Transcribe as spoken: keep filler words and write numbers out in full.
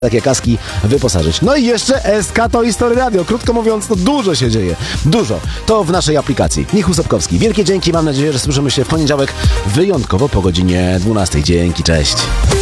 takie kaski wyposażyć. No i jeszcze S K to History Radio. Krótko mówiąc, no dużo się dzieje. Dużo. To w naszej aplikacji. Michał Sobkowski. Wielkie dzięki. Mam nadzieję, że słyszymy się w poniedziałek wyjątkowo po godzinie dwunastej. Dzięki, cześć.